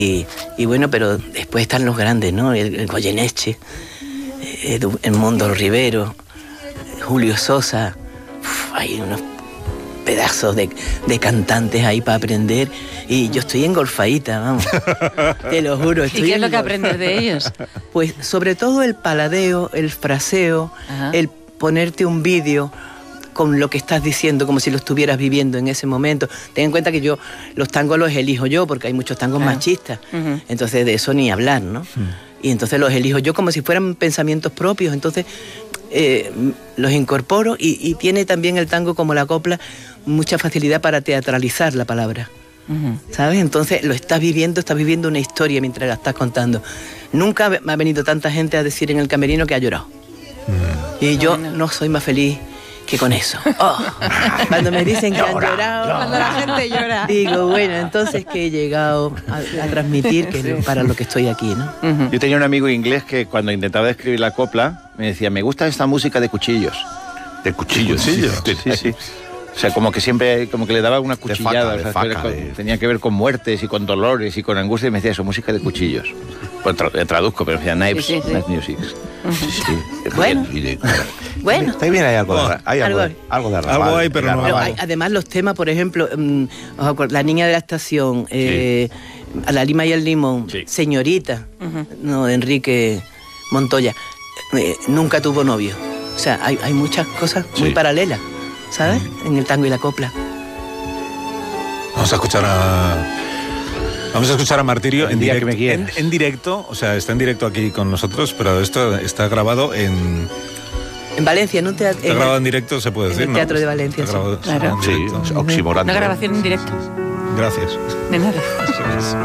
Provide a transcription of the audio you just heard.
Y bueno, pero después están los grandes, ¿no? El Goyeneche, Edmundo Rivero, Julio Sosa. Hay unos pedazos de cantantes ahí para aprender. Y yo estoy engolfadita, vamos. Te lo juro. ¿Y qué es lo que aprendes de ellos? Pues sobre todo el paladeo, el fraseo, el ponerte un vídeo con lo que estás diciendo, como si lo estuvieras viviendo en ese momento. Ten en cuenta que yo los tangos los elijo yo, porque hay muchos tangos machistas. Entonces de eso ni hablar, ¿no? Y entonces los elijo yo como si fueran pensamientos propios. Entonces los incorporo y tiene también el tango, como la copla, mucha facilidad para teatralizar la palabra. ¿Sabes? Entonces lo estás viviendo una historia mientras la estás contando. Nunca me ha venido tanta gente a decir en el camerino que ha llorado. Y yo no soy más feliz que con eso. Cuando me dicen que han llorado, cuando la gente llora, digo, bueno, entonces que he llegado a transmitir que para lo que estoy aquí, ¿no? Yo tenía un amigo inglés que cuando intentaba escribir la copla me decía, me gusta esta música de cuchillos. ¿De cuchillos? Sí. O sea, como que siempre, como que le daba una cuchillada. De faca. Tenía que ver con muertes y con dolores y con angustia, y me decía eso, música de cuchillos. Pues traduzco, pero me decía knife music. Bueno. Bueno. Está bien, hay algo de arrabal. Algo hay, pero no. Además, los temas, por ejemplo, La niña de la estación, A la lima y el limón, Señorita, no, de Enrique Montoya, nunca tuvo novio. O sea, hay muchas cosas muy paralelas, ¿sabes? En el tango y la copla. Vamos a escuchar a Martirio en directo. Que me en directo, o sea, está en directo aquí con nosotros, pero esto está grabado en Valencia, ¿no? Está grabado en directo, se puede decir, en el Teatro de Valencia. Está grabado, claro. Sí, oximorante. Una grabación en directo. Gracias. De nada.